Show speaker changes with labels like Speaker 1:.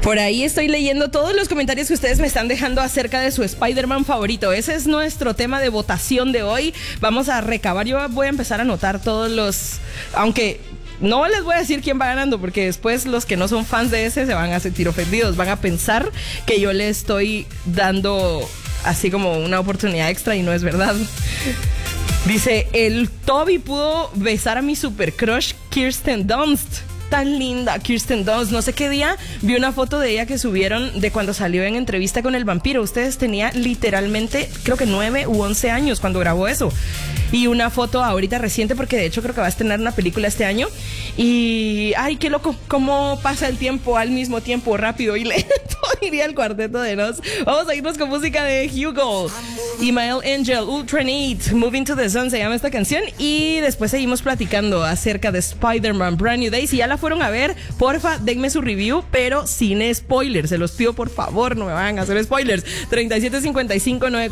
Speaker 1: Por ahí estoy leyendo todos los comentarios que ustedes me están dejando acerca de su Spider-Man favorito. Ese es nuestro tema de votación de hoy. Vamos a recabar. Yo voy a empezar a anotar todos los... Aunque no les voy a decir quién va ganando, porque después los que no son fans de ese se van a sentir ofendidos. Van a pensar que yo le estoy dando así como una oportunidad extra y no es verdad. Dice, el Toby pudo besar a mi super crush Kirsten Dunst. Tan linda Kirsten Dunst. No sé qué día vi una foto de ella que subieron de cuando salió en Entrevista con el Vampiro. Ustedes tenía literalmente creo que 9 u 11 años cuando grabó eso. Y una foto ahorita reciente, porque de hecho creo que va a estrenar una película este año. Y ay, qué loco cómo pasa el tiempo al mismo tiempo, rápido y lento, diría el Cuarteto de Nos. Vamos a irnos con música de Hugo, Email Angel, Ultranate, Moving to the Sun se llama esta canción. Y después seguimos platicando acerca de Spider-Man Brand New Day. Si ya la fueron a ver, porfa, denme su review, pero sin spoilers. Se los pido, por favor, no me vayan a hacer spoilers. 3755